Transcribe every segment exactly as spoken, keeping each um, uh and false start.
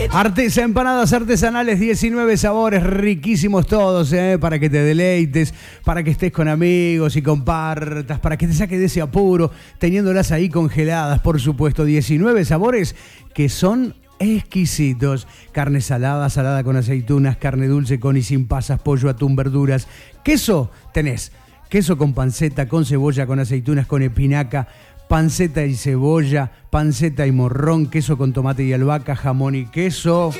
Artesa, empanadas artesanales, diecinueve sabores, riquísimos todos, ¿eh? Para que te deleites, para que estés con amigos y compartas, para que te saques de ese apuro, teniéndolas ahí congeladas, por supuesto. diecinueve sabores que son exquisitos. Carne salada, salada con aceitunas, carne dulce con y sin pasas, pollo, atún, verduras. Queso, tenés queso con panceta, con cebolla, con aceitunas, con espinaca, panceta y cebolla, panceta y morrón, queso con tomate y albahaca, jamón y queso.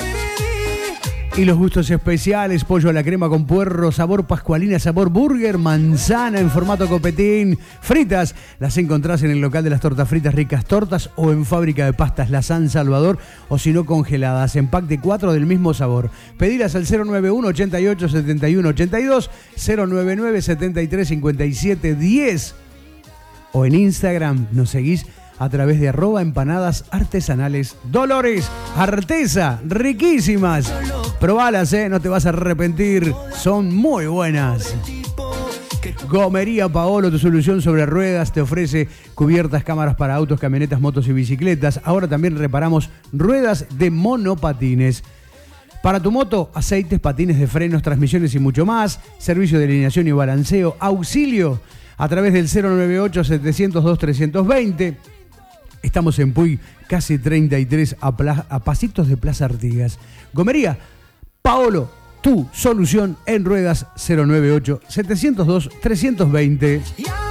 Y los gustos especiales, pollo a la crema con puerro, sabor pascualina, sabor burger, manzana en formato copetín, fritas. Las encontrás en el local de las tortas fritas Ricas Tortas o en Fábrica de Pastas La San Salvador, o si no congeladas, en pack de cuatro del mismo sabor. Pedilas al cero nueve uno, ochenta y ocho, setenta y uno, ochenta y dos, cero nueve nueve, setenta y tres, cincuenta y siete, diez. O en Instagram nos seguís a través de arroba empanadas artesanales Dolores. Artesa, riquísimas. Probalas, ¿eh? No te vas a arrepentir. Son muy buenas. Gomería Paolo, tu solución sobre ruedas, te ofrece cubiertas, cámaras para autos, camionetas, motos y bicicletas. Ahora también reparamos ruedas de monopatines. Para tu moto, aceites, patines de frenos, transmisiones y mucho más. Servicio de alineación y balanceo. Auxilio a través del cero nueve ocho, setecientos dos, trescientos veinte. Estamos en Puy, casi treinta y tres, a, pla- a pasitos de Plaza Artigas. Gomería Paolo, tu solución en ruedas, cero nueve ocho, setecientos dos, trescientos veinte.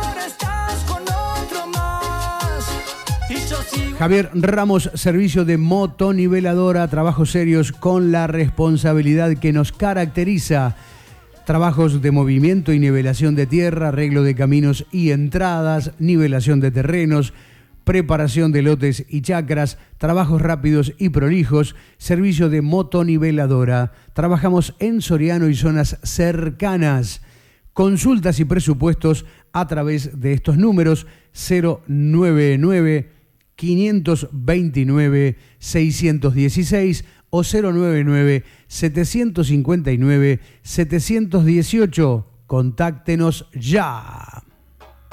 Javier Ramos, servicio de motoniveladora, trabajos serios con la responsabilidad que nos caracteriza. Trabajos de movimiento y nivelación de tierra, arreglo de caminos y entradas, nivelación de terrenos, preparación de lotes y chacras, trabajos rápidos y prolijos, servicio de motoniveladora. Trabajamos en Soriano y zonas cercanas. Consultas y presupuestos a través de estos números cero nueve nueve, quinientos veintinueve, seiscientos dieciséis o cero nueve nueve, setecientos cincuenta y nueve, setecientos dieciocho. Contáctenos ya.